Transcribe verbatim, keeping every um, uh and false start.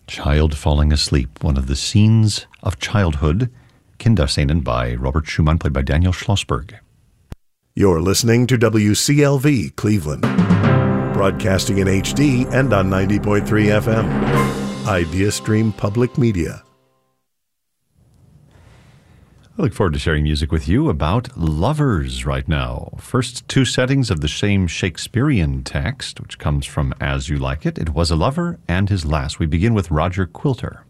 Child Falling Asleep, one of the scenes of childhood. Kinderszenen by Robert Schumann, played by Daniel Schlossberg. You're listening to W C L V Cleveland, broadcasting in H D and on ninety point three F M. IdeaStream Public Media. I look forward to sharing music with you about lovers right now. First two settings of the same Shakespearean text, which comes from As You Like It. It was a lover and his last. We begin with Roger Quilter.